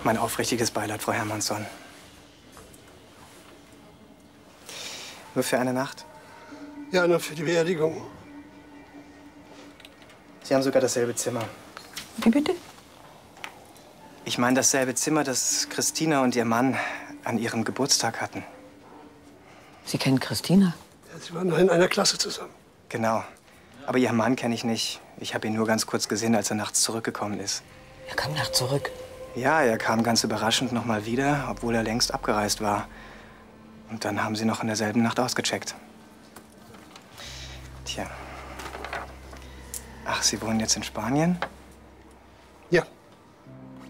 Mein aufrichtiges Beileid, Frau Hermannsson. Nur für eine Nacht? Ja, nur für die Beerdigung. Sie haben sogar dasselbe Zimmer. Wie bitte? Ich meine dasselbe Zimmer, das Christina und ihr Mann an ihrem Geburtstag hatten. Sie kennen Christina? Ja, sie waren in einer Klasse zusammen. Genau. Aber ihren Mann kenne ich nicht. Ich habe ihn nur ganz kurz gesehen, als er nachts zurückgekommen ist. Er kam nachts zurück. Ja, er kam ganz überraschend noch mal wieder, obwohl er längst abgereist war. Und dann haben sie noch in derselben Nacht ausgecheckt. Tja. Ach, Sie wohnen jetzt in Spanien?